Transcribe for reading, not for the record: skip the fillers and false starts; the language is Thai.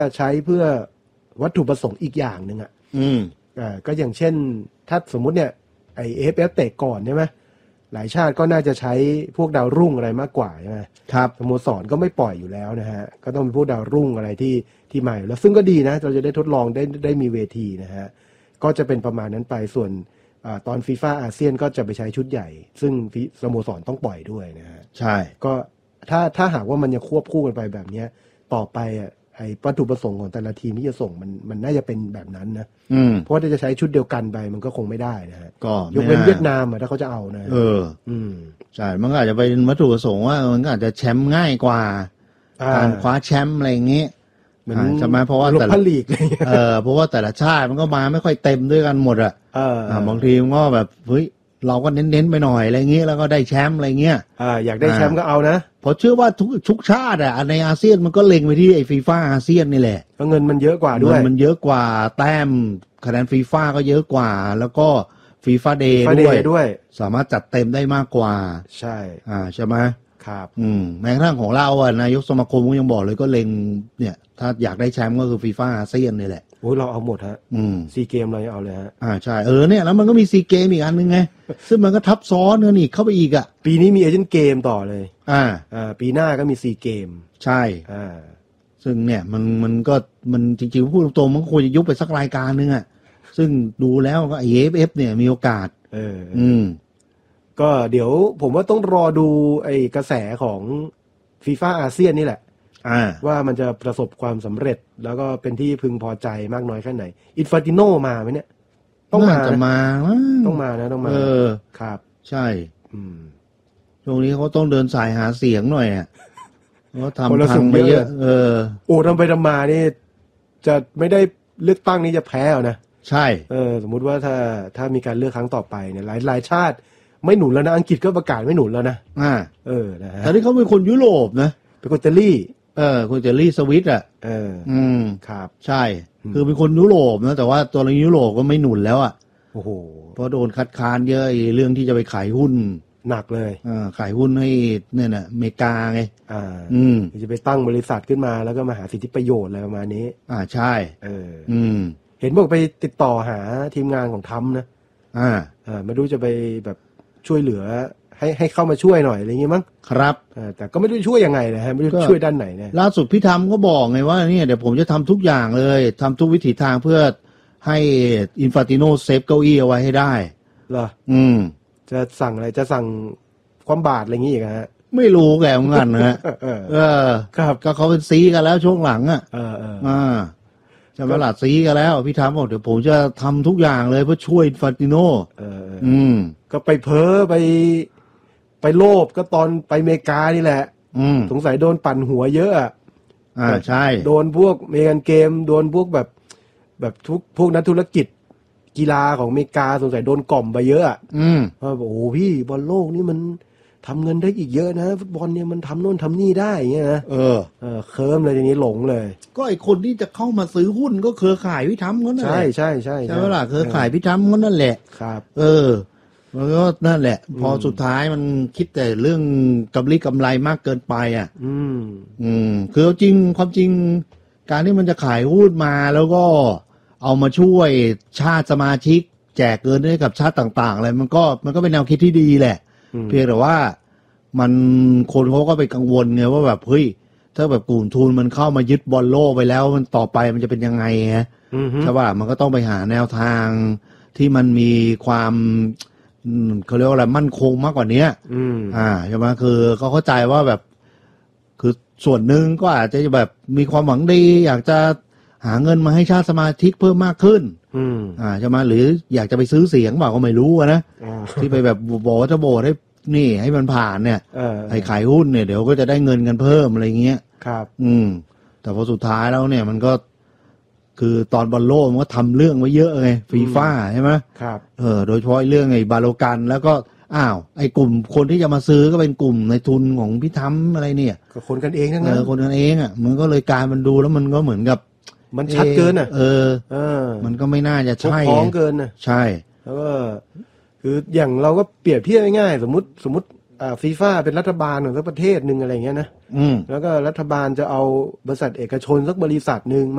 ใช้เพื่อวัตถุประสงค์อีกอย่างหนึ่งก็อย่างเช่นถ้าสมมุติเนี่ยไอAFF เตะก่อนใช่ไหมหลายชาติก็น่าจะใช้พวกดาวรุ่งอะไรมากกว่าใช่ไหมครับสโมสรก็ไม่ปล่อยอยู่แล้วนะฮะก็ต้องเป็นพวกดาวรุ่งอะไรที่มาอยู่แล้วซึ่งก็ดีนะเราจะได้ทดลองได้มีเวทีนะฮะก็จะเป็นประมาณนั้นไปส่วนตอนฟีฟ่าอาเซียนก็จะไปใช้ชุดใหญ่ซึ่งสโมสรต้องปล่อยด้วยนะฮะใช่ก็ถ้าหากว่ามันยังควบคู่กันไปแบบนี้ต่อไปไอ้วัตถุประสงค์ของแต่ละทีมที่จะส่งมันน่าจะเป็นแบบนั้นนะเพราะว่าจะใช้ชุดเดียวกันไปมันก็คงไม่ได้นะฮะก็ยกเว้นเวียดนามถ้าเขาจะเอานะใช่มันก็อาจจะเป็นวัตถุประสงค์ว่ามันก็อาจจะแชมป์ง่ายกว่าการคว้าแชมป์อะไรอย่างเงี้ยใช่ไหมเพราะว่าแต่ละลีกเพราะว่าแต่ละชาติมันก็มาไม่ค่อยเต็มด้วยกันหมดบางทีมันก็แบบเฮ้ยเราก็เน้นไปหน่อยอะไรเงี้ยแล้วก็ได้แชมป์อะไรเงี้ยอยากได้แชมป์ก็เอานะเพราะเชื่อว่าทุกชาติในอาเซียนมันก็เล็งไปที่ไอ้ฟีฟ่าอาเซียนนี่แหละเพราะเงินมันเยอะกว่าด้วยมันเยอะกว่าแต้มคะแนนฟีฟ่าก็เยอะกว่าแล้วก็ฟีฟ่าเดย์ด้วยสามารถจัดเต็มได้มากกว่าใช่ใช่ไหมครับแม้กระทั่งของเรานายกสมาคมก็ยังบอกเลยก็เล็งเนี่ยถ้าอยากได้แชมป์ก็คือฟีฟ่าอาเซียนนี่แหละโอ้เราเอาหมดฮะซีเกมเราเอาเลยฮะใช่เนี่ยแล้วมันก็มีซีเกมอีกอันนึงไงซึ่งมันก็ทับซ้อนกันอีกเข้าไปอีกปีนี้มีเอเชียนเกมต่อเลยปีหน้าก็มีซีเกมใช่ซึ่งเนี่ยมันก็มันจริงๆพูดตรงๆมันควรจะยุบไปสักรายการนึงซึ่งดูแล้วก็AFFเนี่ยมีโอกาสก็เดี๋ยวผมว่าต้องรอดูไอ้กระแสของฟีฟ่าอาเซียนนี่แหละว่ามันจะประสบความสำเร็จแล้วก็เป็นที่พึงพอใจมากน้อยแค่ไหนอินฟาติโนมาไหมเนี่ยต้องมาจะมาต้องมาครับใช่ช่วงนี้เขาต้องเดินสายหาเสียงหน่อยเขาทำไปเยอะทำไปทำมานี่จะไม่ได้เลือกตั้งนี้จะแพ้นะใช่สมมุติว่าถ้ามีการเลือกครั้งต่อไปเนี่ยหลายชาติไม่หนุนแล้วนะอังกฤษก็ประกาศไม่หนุนแล้วนะนะฮะแต่ที่เขาเป็นคนยุโรปนะเป็นคนอิตาลีคนอิตาลีสวิตครับใช่คือเป็นคนยุโรปนะแต่ว่าตัวยุโรปก็ไม่หนุนแล้วโอ้โหเพราะโดนคัดค้านเยอะเรื่องที่จะไปขายหุ้นหนักเลยขายหุ้นให้เนี่ยนะอเมริกาไงจะไปตั้งบริษัทขึ้นมาแล้วก็มาหาสิทธิประโยชน์อะไรประมาณนี้ใช่เห็นบอกไปติดต่อหาทีมงานของทำนะไม่รู้จะไปแบบช่วยเหลือให้เข้ามาช่วยหน่อยอะไรอย่างงี้มั้งครับแต่ก็ไม่รู้ช่วยยังไงนะฮะไม่รู้ช่วยด้านไหนเนี่ยล่าสุดพี่ธรรมก็บอกไงว่าเนี่ยเดี๋ยวผมจะทำทุกอย่างเลยทำทุกวิถีทางเพื่อให้อินฟาติโนเซฟเก้าอี้เอาไว้ให้ได้เหรอจะสั่งอะไรจะสั่งความบาดอะไรอย่างงี้อีกฮะไม่รู้แกเหมือนกันนะฮะครับก็เขาเป็นซีกันแล้วช่วงหลังจะมาหลาดซีกันแล้วพี่ธรรมบอกเดี๋ยวผมจะทำทุกอย่างเลยเพื่อช่วยอินฟาติโนก็ไปเพ้อไปโลภก็ตอนไปอเมริกานี่แหละสงสัยโดนปั่นหัวเยอะใช่โดนพวกเมกันเกมโดนพวกแบบพวกนักธุรกิจกีฬาของอเมริกาสงสัยโดนกล่อมไปเยอะว่าโอ้โหพี่บอลโลกนี่มันทำเงินได้อีกเยอะนะฟุตบอลเนี่ยมันทำโน่นทำนี่ได้อย่างเงี้ยนะเคิร์มเลยทีนี้หลงเลยก็ไอคนที่จะเข้ามาซื้อหุ้นก็เครือข่ายพี่ธรรมเขานั่นแหละใช่ใช่ไหมล่ะเครือข่ายพี่ธรรมเขานั่นแหละครับมันก็นั่นแหละพอสุดท้ายมันคิดแต่เรื่องกำไรมากเกินไปคือความจริงการที่มันจะขายหุ้นมาแล้วก็เอามาช่วยชาติสมาชิกแจกเงินให้กับชาติต่างๆอะไรมันก็เป็นแนวคิดที่ดีแหละเพียงแต่ว่ามันคนเขาก็ไปกังวลไงว่าแบบเฮ้ยถ้าแบบกลุ่มทุนมันเข้ามายึดบอลโลกไปแล้วมันต่อไปมันจะเป็นยังไงฮะใช่ป่ะมันก็ต้องไปหาแนวทางที่มันมีความเขาเรียกว่าอะไรมั่นคงมากกว่านี้ใช่ไหมคือเขาเข้าใจว่าแบบคือส่วนหนึ่งก็อาจจะแบบมีความหวังดีอยากจะหาเงินมาให้ชาติสมาชิกเพิ่มมากขึ้นใช่ไหมหรืออยากจะไปซื้อเสียงเปล่าก็ไม่รู้นะที่ไปแบบบอกว่าจะโบสให้มันผ่านเนี่ยไอ้ขายหุ้นเนี่ยเดี๋ยวก็จะได้เงินกันเพิ่มอะไรเงี้ยครับแต่พอสุดท้ายแล้วเนี่ยมันก็คือตอนบอลโลกมันก็ทำเรื่องไว้เยอะไงฟีฟ่าใช่ไหมครับโดยเฉพาะเรื่องไอ้บาโลกันแล้วก็ไอ้กลุ่มคนที่จะมาซื้อก็เป็นกลุ่มในทุนของพี่ธรรมอะไรเนี่ยก็คนกันเองทั้งนั้นคนกันเองมันก็เลยการมันดูแล้วมันก็เหมือนกับมันชัดเกินมันก็ไม่น่าจะใช่พ้องเกินใช่แล้วก็คืออย่างเราก็เปรียบเทียบง่ายๆสมมติฟีฟ่าเป็นรัฐบาลของสักประเทศหนึ่งอะไรเงี้ยนะแล้วก็รัฐบาลจะเอาบริษัทเอกชนสักบริษัทหนึ่ง